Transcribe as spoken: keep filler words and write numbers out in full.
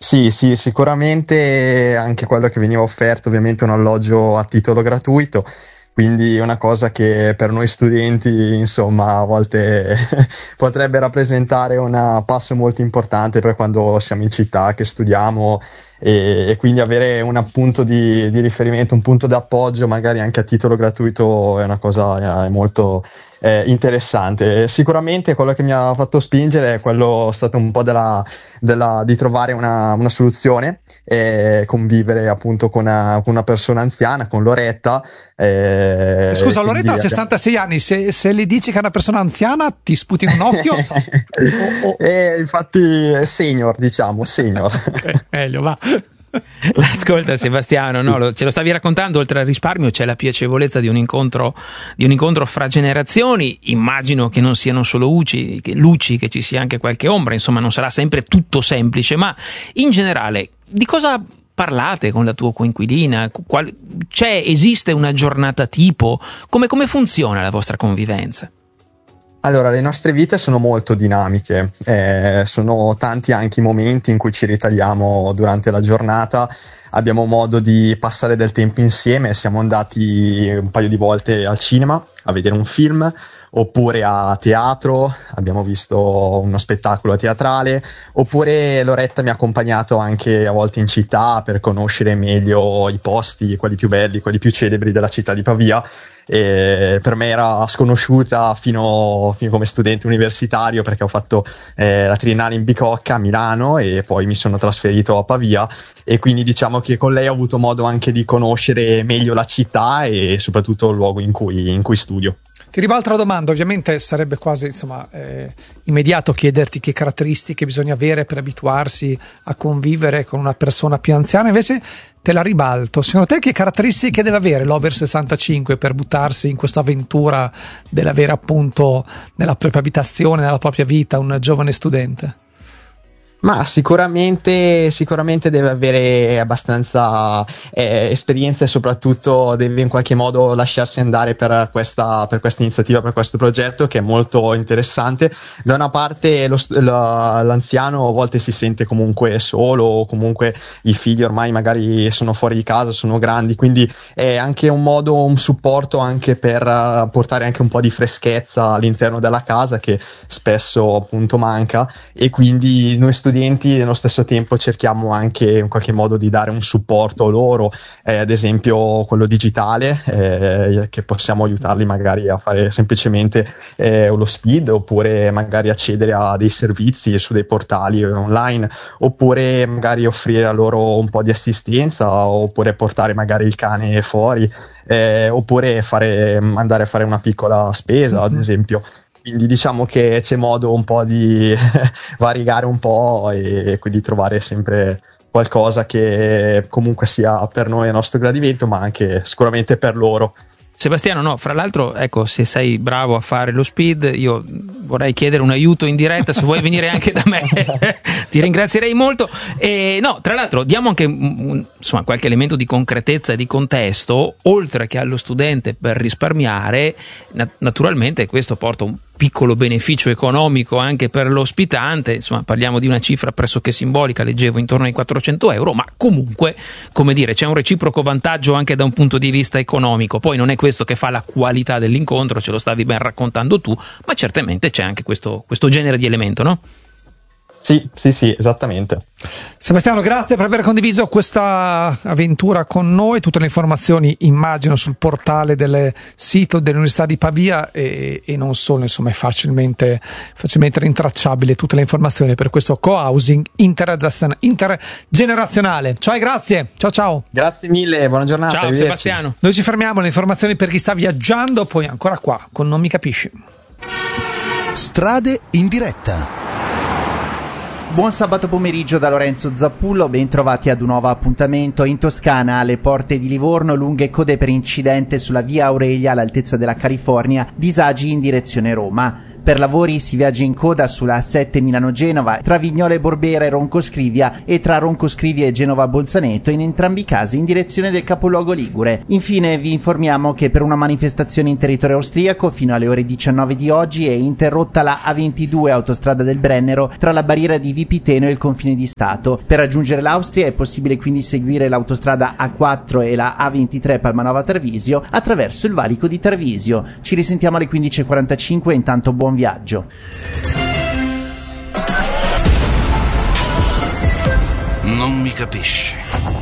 Sì, sì, sicuramente anche quello che veniva offerto, ovviamente un alloggio a titolo gratuito, quindi una cosa che per noi studenti, insomma, a volte potrebbe rappresentare un passo molto importante per quando siamo in città, che studiamo, e, e quindi avere un punto di, di riferimento, un punto d'appoggio, magari anche a titolo gratuito, è una cosa è molto eh, interessante. Sicuramente quello che mi ha fatto spingere è quello stato un po' della, della, di trovare una, una soluzione e convivere appunto con una, con una persona anziana, con Loretta. Eh, Scusa, Loretta ha abbiamo... sessantasei anni, se, se le dici che è una persona anziana ti sputi in un occhio? o, o... Eh, infatti senior, diciamo, senior. Okay, meglio, va. Ascolta Sebastiano, no, lo, ce lo stavi raccontando, oltre al risparmio c'è la piacevolezza di un incontro di un incontro fra generazioni. Immagino che non siano solo luci, che, luci, che ci sia anche qualche ombra, insomma non sarà sempre tutto semplice, ma in generale di cosa parlate con la tua coinquilina? Qual, c'è, esiste una giornata tipo? Come, come funziona la vostra convivenza? Allora, le nostre vite sono molto dinamiche, eh, sono tanti anche i momenti in cui ci ritagliamo durante la giornata, abbiamo modo di passare del tempo insieme, siamo andati un paio di volte al cinema a vedere un film, oppure a teatro, abbiamo visto uno spettacolo teatrale, oppure Loretta mi ha accompagnato anche a volte in città per conoscere meglio i posti, quelli più belli, quelli più celebri della città di Pavia. E per me era sconosciuta fino, fino come studente universitario, perché ho fatto eh, la triennale in Bicocca a Milano e poi mi sono trasferito a Pavia, e quindi diciamo che con lei ho avuto modo anche di conoscere meglio la città e soprattutto il luogo in cui, in cui studio. Ti ribalto la domanda, ovviamente sarebbe quasi insomma eh, immediato chiederti che caratteristiche bisogna avere per abituarsi a convivere con una persona più anziana, invece te la ribalto. Secondo te che caratteristiche deve avere l'Over sessantacinque per buttarsi in questa avventura dell'avere appunto nella propria abitazione, nella propria vita, un giovane studente? Ma sicuramente, sicuramente deve avere abbastanza eh, esperienza e soprattutto deve in qualche modo lasciarsi andare per questa, per questa iniziativa, per questo progetto che è molto interessante. Da una parte lo, la, l'anziano a volte si sente comunque solo, o comunque i figli ormai magari sono fuori di casa, sono grandi, quindi è anche un modo, un supporto anche per uh, portare anche un po' di freschezza all'interno della casa, che spesso appunto manca, e quindi noi studenti nello stesso tempo cerchiamo anche in qualche modo di dare un supporto loro, eh, ad esempio quello digitale, eh, che possiamo aiutarli magari a fare semplicemente eh, lo speed, oppure magari accedere a dei servizi su dei portali online, oppure magari offrire a loro un po' di assistenza, oppure portare magari il cane fuori, eh, oppure fare, andare a fare una piccola spesa, ad esempio. Quindi diciamo che c'è modo un po' di variegare un po' e quindi trovare sempre qualcosa che comunque sia per noi a nostro gradimento, ma anche sicuramente per loro. Sebastiano, no, fra l'altro, ecco, se sei bravo a fare lo speed, io vorrei chiedere un aiuto in diretta, se vuoi venire anche da me, ti ringrazierei molto. E no, tra l'altro, diamo anche insomma qualche elemento di concretezza e di contesto, oltre che allo studente per risparmiare, nat- naturalmente questo porta un piccolo beneficio economico anche per l'ospitante, insomma parliamo di una cifra pressoché simbolica, leggevo intorno ai quattrocento euro, ma comunque, come dire, c'è un reciproco vantaggio anche da un punto di vista economico. Poi non è questo che fa la qualità dell'incontro, ce lo stavi ben raccontando tu, ma certamente c'è anche questo, questo genere di elemento, no? Sì, sì, sì, esattamente. Sebastiano, grazie per aver condiviso questa avventura con noi. Tutte le informazioni immagino sul portale del sito dell'Università di Pavia e, e non solo, insomma è facilmente, facilmente rintracciabile tutte le informazioni per questo co-housing intergenerazionale. Ciao e grazie, ciao ciao. Grazie mille, buona giornata. Ciao Sebastiano. Noi ci fermiamo, le informazioni per chi sta viaggiando, poi ancora qua con Non mi capisci. Strade in diretta. Buon sabato pomeriggio da Lorenzo Zappullo, ben trovati ad un nuovo appuntamento in Toscana, alle porte di Livorno, lunghe code per incidente sulla via Aurelia all'altezza della California, disagi in direzione Roma. Per lavori si viaggia in coda sulla A sette Milano-Genova, tra Vignola e Borbera e Roncoscrivia e tra Roncoscrivia e Genova-Bolzaneto, in entrambi i casi in direzione del capoluogo ligure. Infine vi informiamo che per una manifestazione in territorio austriaco fino alle ore diciannove di oggi è interrotta la A ventidue autostrada del Brennero tra la barriera di Vipiteno e il confine di Stato. Per raggiungere l'Austria è possibile quindi seguire l'autostrada A quattro e la A ventitré Palmanova-Tarvisio attraverso il valico di Tarvisio. Ci risentiamo alle quindici e quarantacinque, intanto buon viaggio. Non mi capisci.